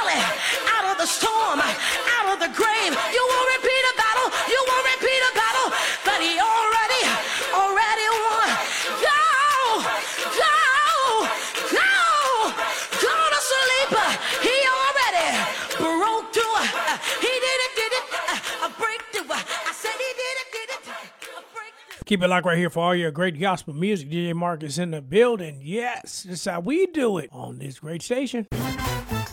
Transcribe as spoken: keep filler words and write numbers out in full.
valley, out of the storm, out of the grave. You won't repeat a battle, you won't repeat a battle that he already, already won. Go, go, go, go to sleep. He already broke through. He did it, did it, a breakthrough. I said he did it, did it, a breakthrough. Keep it locked right here for all your great gospel music. D J Mark is in the building. Yes, this is how we do it on this great station.